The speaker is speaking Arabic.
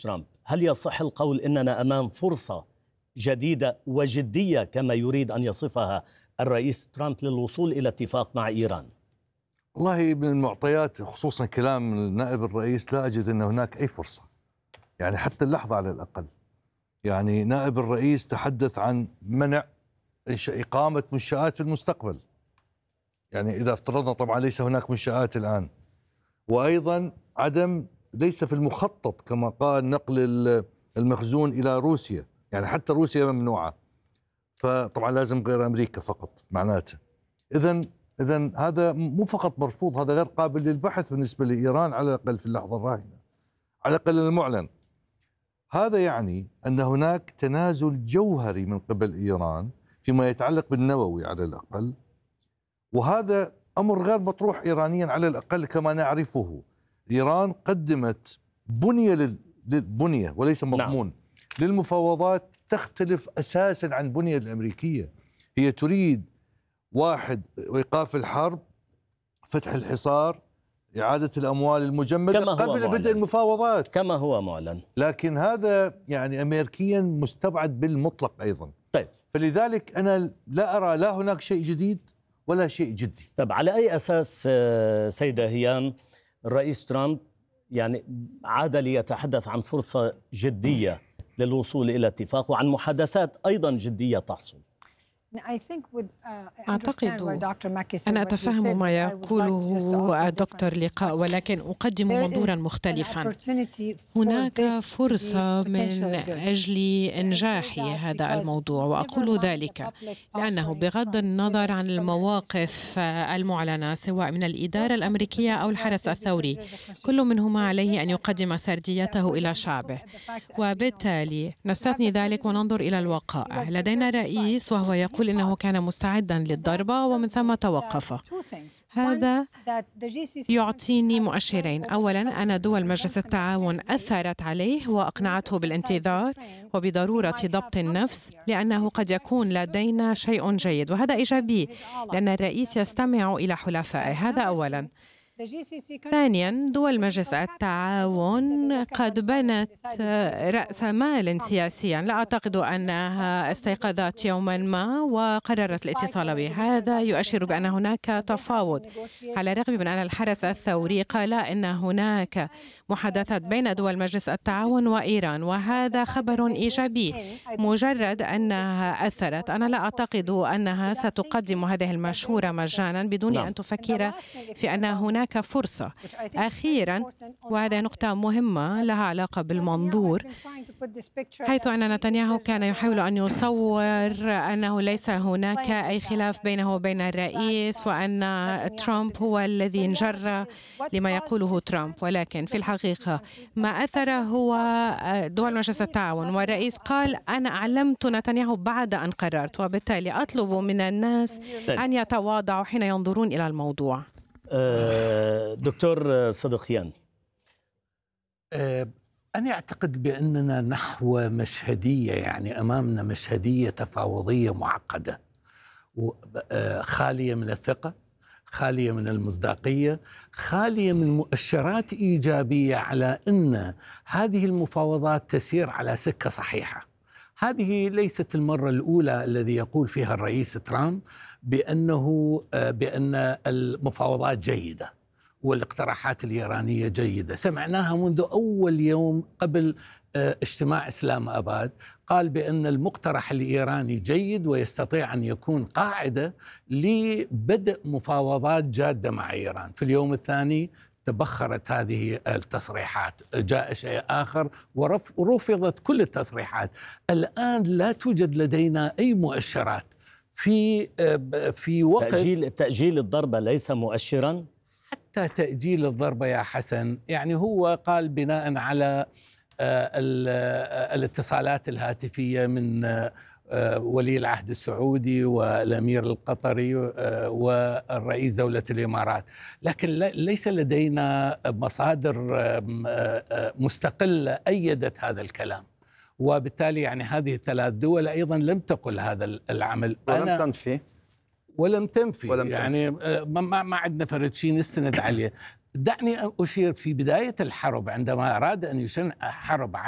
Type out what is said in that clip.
الرئيس ترامب، هل يصح القول إننا أمام فرصة جديدة وجدية كما يريد أن يصفها الرئيس ترامب للوصول إلى اتفاق مع إيران؟ والله من المعطيات خصوصا كلام نائب الرئيس لا أجد أن هناك أي فرصة، يعني حتى اللحظة على الأقل. يعني نائب الرئيس تحدث عن منع إقامة منشآت في المستقبل، يعني إذا افترضنا طبعا ليس هناك منشآت الآن، وأيضا عدم ليس في المخطط كما قال نقل المخزون إلى روسيا، يعني حتى روسيا ممنوعة، فطبعا لازم غير أمريكا فقط معناته. إذن هذا مو فقط مرفوض، هذا غير قابل للبحث بالنسبة لإيران على الأقل في اللحظة الراهنة، على الأقل المعلن. هذا يعني أن هناك تنازل جوهري من قبل إيران فيما يتعلق بالنووي على الأقل، وهذا أمر غير مطروح إيرانيا على الأقل كما نعرفه. إيران قدمت بنية وليس مضمون للمفاوضات تختلف أساسا عن البنية الأمريكية. هي تريد واحد إيقاف الحرب، فتح الحصار، إعادة الأموال المجمدة قبل بدء المفاوضات كما هو معلن، لكن هذا يعني أمريكيا مستبعد بالمطلق أيضا. طيب، فلذلك أنا لا أرى لا هناك شيء جديد ولا شيء جدي. طيب، على أي أساس سيدة هيام الرئيس ترامب يعني عاد ليتحدث عن فرصة جدية للوصول إلى اتفاق وعن محادثات أيضا جدية تحصل؟ أعتقد أنا أتفهم ما يقوله الدكتور لقاء، ولكن أقدم منظورا مختلفا. هناك فرصة من أجل إنجاح هذا الموضوع، وأقول ذلك لأنه بغض النظر عن المواقف المعلنة سواء من الإدارة الأمريكية أو الحرس الثوري، كل منهما عليه أن يقدم سرديته إلى شعبه، وبالتالي نستثني ذلك وننظر إلى الوقائع. لدينا رئيس وهو يقول إنه كان مستعدا للضربة ومن ثم توقف. هذا يعطيني مؤشرين: أولا أن دول مجلس التعاون أثرت عليه وأقنعته بالانتظار وبضرورة ضبط النفس، لأنه قد يكون لدينا شيء جيد، وهذا إيجابي لأن الرئيس يستمع إلى حلفائه. هذا أولا. ثانيا، دول مجلس التعاون قد بنت رأس مال سياسيا، لا أعتقد أنها استيقظت يوما ما وقررت الاتصال به. هذا يؤشر بأن هناك تفاوض، على الرغم من أن الحرس الثوري قال إن هناك محادثات بين دول مجلس التعاون وإيران، وهذا خبر إيجابي. مجرد أنها أثرت، أنا لا أعتقد أنها ستقدم هذه المشورة مجانا بدون أن تفكر في أن هناك فرصة. أخيرا، وهذه نقطة مهمة لها علاقة بالمنظور، حيث أن نتنياهو كان يحاول أن يصور أنه ليس هناك أي خلاف بينه وبين الرئيس وأن ترامب هو الذي انجر لما يقوله ترامب، ولكن في الحقيقة ما أثر هو دول مجلس التعاون، والرئيس قال أنا أعلمت نتنياهو بعد أن قررت، وبالتالي أطلب من الناس أن يتواضعوا حين ينظرون إلى الموضوع. دكتور صدقيان، أنا أعتقد بأننا نحو مشهدية، يعني أمامنا مشهدية تفاوضية معقدة خالية من الثقة، خالية من المصداقية، خالية من مؤشرات إيجابية على أن هذه المفاوضات تسير على سكة صحيحة. هذه ليست المرة الأولى الذي يقول فيها الرئيس ترامب بأن المفاوضات جيدة والاقتراحات الإيرانية جيدة. سمعناها منذ أول يوم قبل اجتماع إسلام آباد، قال بأن المقترح الإيراني جيد ويستطيع أن يكون قاعدة لبدء مفاوضات جادة مع إيران. في اليوم الثاني تبخرت هذه التصريحات، جاء شيء آخر ورفضت كل التصريحات. الآن لا توجد لدينا أي مؤشرات في وقت تأجيل الضربة ليس مؤشرا. حتى تأجيل الضربة يا حسن، يعني هو قال بناء على الاتصالات الهاتفية من ولي العهد السعودي والأمير القطري والرئيس دولة الإمارات، لكن ليس لدينا مصادر مستقلة أيدت هذا الكلام، وبالتالي يعني هذه الثلاث دول أيضا لم تقل هذا العمل ولم تنفي يعني ما عندنا فرد شيء نستند عليه. دعني أشير في بداية الحرب عندما أراد أن يشن حرب